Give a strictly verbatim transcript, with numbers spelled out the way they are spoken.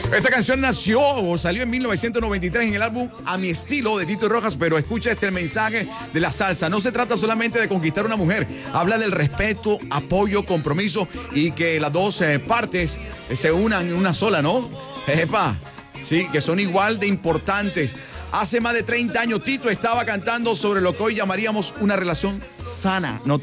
Esta canción nació o salió en mil novecientos noventa y tres en el álbum A Mi Estilo de Tito y Rojas, pero escucha este el mensaje de la salsa. No se trata solamente de conquistar a una mujer, habla del respeto, apoyo, compromiso y que las dos eh, partes eh, se unan en una sola, ¿no? Jefa, sí, que son igual de importantes. Hace más de treinta años Tito estaba cantando sobre lo que hoy llamaríamos una relación sana. No